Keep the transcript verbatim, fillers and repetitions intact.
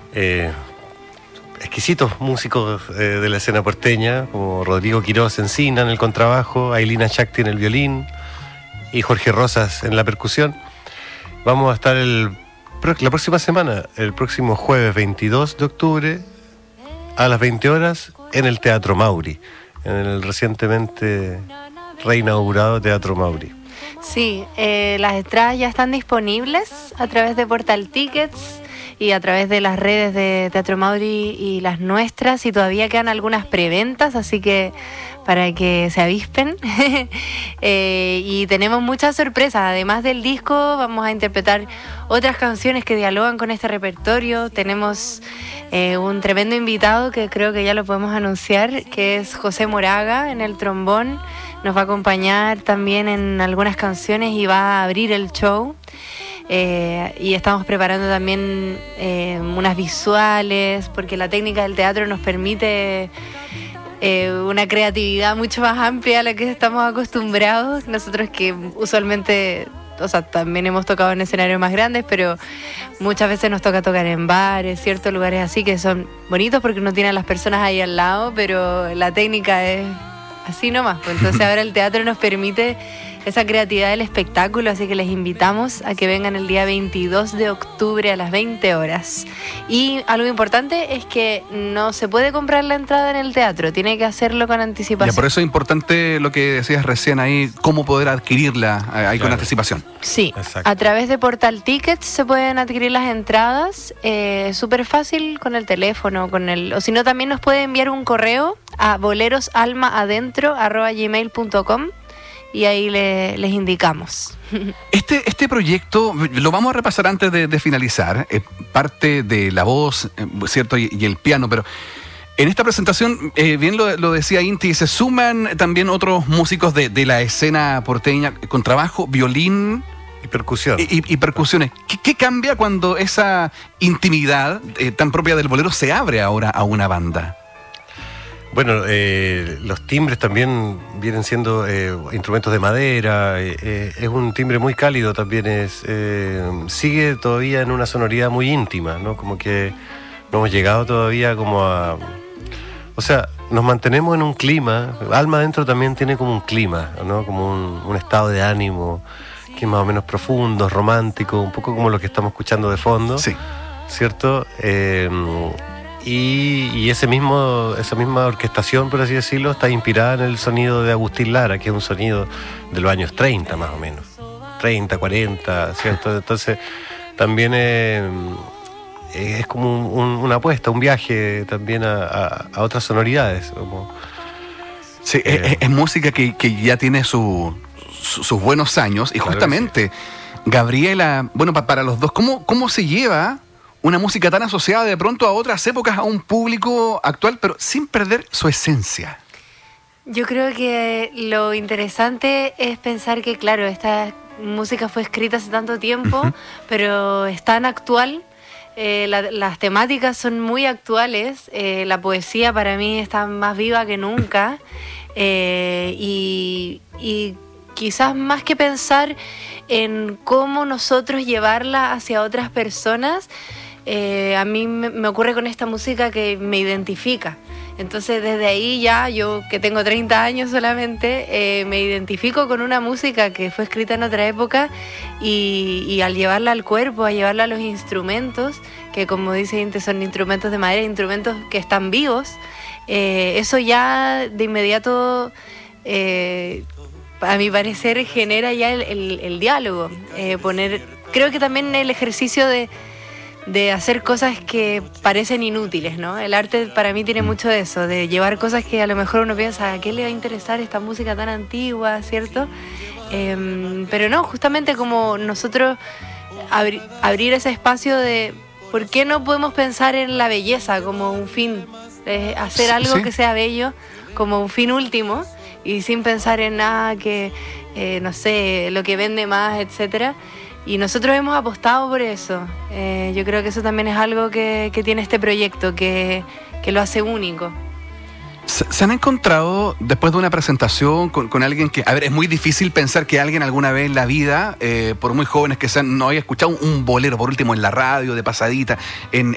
eh, exquisitos músicos eh, de la escena porteña, como Rodrigo Quiroz Encina en el contrabajo, Ailina Chakti en el violín y Jorge Rosas en la percusión. Vamos a estar el, la próxima semana, el próximo jueves veintidós de octubre, a las veinte horas, en el Teatro Mauri, en el recientemente reinaugurado Teatro Mauri. Sí, eh, las entradas ya están disponibles a través de Portal Tickets y a través de las redes de Teatro Mauri y las nuestras, y todavía quedan algunas preventas, así que para que se avispen. eh, y tenemos muchas sorpresas. Además del disco, vamos a interpretar otras canciones que dialogan con este repertorio. Tenemos eh, un tremendo invitado que creo que ya lo podemos anunciar, que es José Moraga en el trombón. Nos va a acompañar también en algunas canciones y va a abrir el show. Eh, y estamos preparando también eh, unas visuales, porque la técnica del teatro nos permite eh, una creatividad mucho más amplia a la que estamos acostumbrados. Nosotros que usualmente, o sea, también hemos tocado en escenarios más grandes, pero muchas veces nos toca tocar en bares, ciertos lugares así que son bonitos porque uno tiene a las personas ahí al lado, pero la técnica es así nomás. Pues entonces ahora el teatro nos permite esa creatividad del espectáculo, así que les invitamos a que vengan el día veintidós de octubre a las veinte horas. Y algo importante es que no se puede comprar la entrada en el teatro, tiene que hacerlo con anticipación. Ya, por eso es importante lo que decías recién ahí, cómo poder adquirirla ahí, claro, con anticipación. Sí, exacto. A través de Portal Tickets se pueden adquirir las entradas, eh, súper fácil con el teléfono, con el, o si no también nos puede enviar un correo a bolerosalmaadentro arroba gmail punto com y ahí le, les indicamos. Este, este proyecto, lo vamos a repasar antes de, de finalizar, eh, parte de la voz, eh, ¿cierto? Y, y el piano, pero en esta presentación, eh, bien lo, lo decía Inti, se suman también otros músicos de, de la escena porteña con trabajo, violín y percusión. Y, y, y percusiones. ¿Qué, ¿Qué cambia cuando esa intimidad eh, tan propia del bolero se abre ahora a una banda? Bueno, eh, los timbres también vienen siendo eh, instrumentos de madera, eh, eh, es un timbre muy cálido también, es eh, sigue todavía en una sonoridad muy íntima, ¿no? Como que no hemos llegado todavía como a... O sea, nos mantenemos en un clima, Alma Adentro también tiene como un clima, ¿no? Como un, un estado de ánimo que es más o menos profundo, romántico, un poco como lo que estamos escuchando de fondo, sí, ¿cierto? Eh, Y, y ese mismo, esa misma orquestación, por así decirlo, está inspirada en el sonido de Agustín Lara, que es un sonido de los años treinta más o menos, treinta, cuarenta, ¿cierto? Entonces también eh, es como un, un, una apuesta, un viaje también a, a, a otras sonoridades. Como, sí, eh, es, es música que, que ya tiene su, su, sus buenos años, y justamente, sí. Gabriela, bueno, pa, para los dos, ¿cómo, cómo se lleva una música tan asociada de pronto a otras épocas, a un público actual, pero sin perder su esencia? Yo creo que lo interesante es pensar que, claro, esta música fue escrita hace tanto tiempo, uh-huh. pero es tan actual, eh, la, las temáticas son muy actuales, eh, la poesía para mí está más viva que nunca, eh, y, y quizás más que pensar en cómo nosotros llevarla hacia otras personas, Eh, a mí me, me ocurre con esta música que me identifica. Entonces desde ahí ya, yo que tengo treinta años solamente, eh, me identifico con una música que fue escrita en otra época, y, y al llevarla al cuerpo, a llevarla a los instrumentos, que como dice Inte son instrumentos de madera, instrumentos que están vivos, eh, eso ya de inmediato, eh, a mi parecer, genera ya el, el, el diálogo. Eh, poner, creo que también el ejercicio de de hacer cosas que parecen inútiles, ¿no? El arte para mí tiene mucho de eso, de llevar cosas que a lo mejor uno piensa, ¿a qué le va a interesar esta música tan antigua, cierto? Eh, pero no, justamente como nosotros abri- abrir ese espacio de ¿por qué no podemos pensar en la belleza como un fin? Eh, hacer algo sí. que sea bello como un fin último, y sin pensar en nada que, eh, no sé, lo que vende más, etcétera. Y nosotros hemos apostado por eso. Eh, yo creo que eso también es algo que, que tiene este proyecto, que, que lo hace único. ¿Se han encontrado después de una presentación con, con alguien que... A ver, es muy difícil pensar que alguien alguna vez en la vida, eh, por muy jóvenes que sean, no haya escuchado un bolero, por último en la radio, de pasadita, en